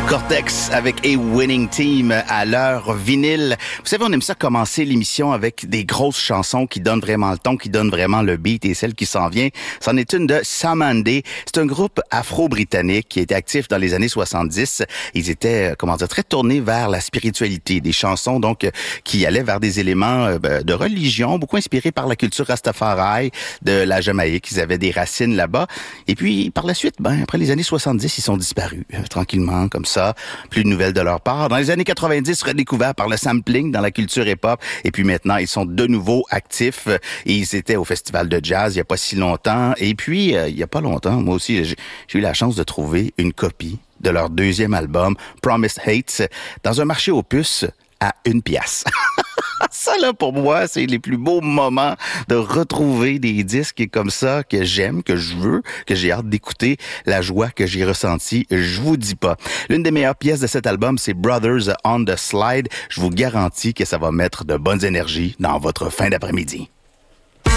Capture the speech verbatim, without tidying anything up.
Cortex avec A Winning Team à l'heure vinyle. Vous savez, on aime ça commencer l'émission avec des grosses chansons qui donnent vraiment le ton, qui donnent vraiment le beat, et celle qui s'en vient, c'en est une de Samandé. C'est un groupe afro-britannique qui était actif dans les années soixante-dix. Ils étaient, comment dire, très tournés vers la spiritualité, des chansons donc qui allaient vers des éléments de religion, beaucoup inspirés par la culture rastafari de la Jamaïque. Ils avaient des racines là-bas. Et puis, par la suite, ben, après les années soixante-dix, ils sont disparus, euh, tranquillement, comme ça. Plus de nouvelles de leur part. Dans les années quatre-vingt-dix, redécouverts par le sampling dans la culture hip-hop. Et puis maintenant, ils sont de nouveau actifs. Et ils étaient au Festival de Jazz il n'y a pas si longtemps. Et puis, euh, il n'y a pas longtemps, moi aussi, j'ai, j'ai eu la chance de trouver une copie de leur deuxième album, Promised Hates, dans un marché aux puces à une pièce. Ça, là, pour moi, c'est les plus beaux moments de retrouver des disques comme ça que j'aime, que je veux, que j'ai hâte d'écouter, la joie que j'ai ressentie, je vous dis pas. L'une des meilleures pièces de cet album, c'est Brothers on the Slide. Je vous garantis que ça va mettre de bonnes énergies dans votre fin d'après-midi.